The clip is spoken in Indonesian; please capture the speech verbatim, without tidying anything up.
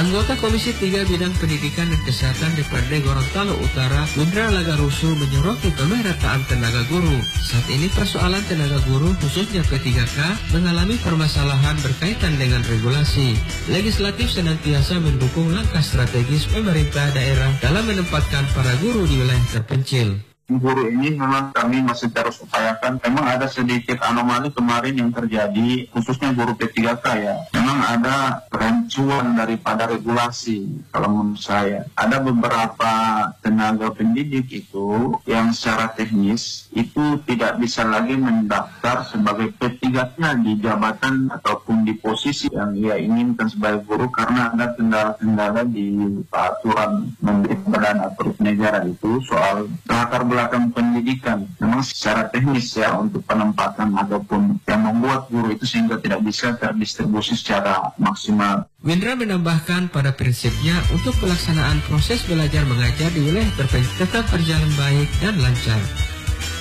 Anggota Komisi tiga Bidang Pendidikan dan Kesehatan D P R D Gorontalo Utara, Windra Lagarusu, menyoroti pemerataan tenaga guru. Saat ini persoalan tenaga guru, khususnya P tiga K, mengalami permasalahan berkaitan dengan regulasi. Legislatif senantiasa mendukung langkah strategis pemerintah daerah dalam menempatkan para guru di wilayah terpencil. Guru ini memang kami masih terus upayakan. Memang ada sedikit anomali kemarin yang terjadi, khususnya guru P tiga K ya. Memang ada perancuan daripada regulasi. Kalau menurut saya, ada beberapa tenaga pendidik itu yang secara teknis itu tidak bisa lagi mendaftar sebagai P tiga K di jabatan ataupun di posisi yang ia inginkan sebagai guru karena ada kendala-kendala di peraturan Menteri Badan Aparatur Negara itu soal latar belakang pendidikan. Memang secara teknis ya untuk penempatan ataupun yang membuat guru itu sehingga tidak bisa terdistribusi secara maksimal. Windra menambahkan pada prinsipnya untuk pelaksanaan proses belajar mengajar di wilayah terpencil tetap berjalan baik dan lancar.